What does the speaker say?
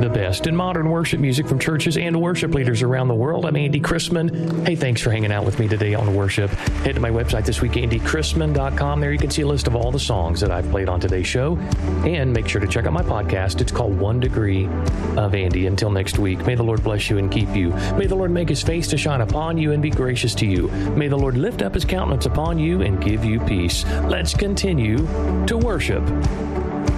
the best in modern worship music from churches and worship leaders around the world. I'm Andy Chrisman. Hey, thanks for hanging out with me today on Worship. Head to my website this week, andychrisman.com. There you can see a list of all the songs that I've played on today's show. And make sure to check out my podcast. It's called 1 Degree of Andy. Until next week, may the Lord bless you and keep you. May the Lord make his face to shine upon you and be gracious to you. May the Lord lift up his countenance upon you and give you peace. Let's continue to worship.